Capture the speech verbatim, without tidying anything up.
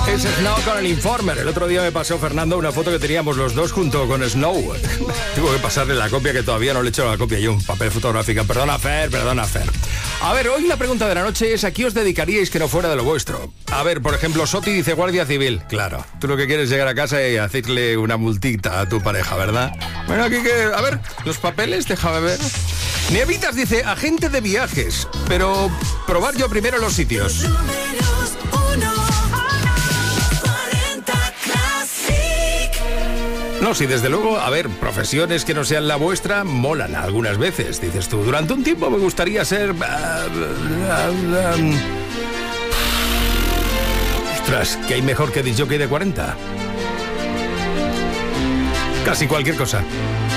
Es Snow con el Informer. El otro día me pasó Fernando una foto que teníamos los dos junto con Snow. Tengo que pasarle la copia, que todavía no le he hecho la copia yo, un papel fotográfico. Perdona, Fer, perdona, Fer. A ver, hoy la pregunta de la noche es: ¿a qué os dedicaríais que no fuera de lo vuestro? A ver, por ejemplo, Soti dice Guardia Civil. Claro, tú lo que quieres es llegar a casa y hacerle una multita a tu pareja, ¿verdad? Bueno, aquí que... A ver, los papeles, déjame ver. Nievitas dice agente de viajes, pero probar yo primero los sitios. No, sí, desde luego, a ver, profesiones que no sean la vuestra molan algunas veces, dices tú. Durante un tiempo me gustaría ser... Uh, uh, um... Ostras, ¿qué hay mejor que disc jockey de cuarenta? Casi cualquier cosa.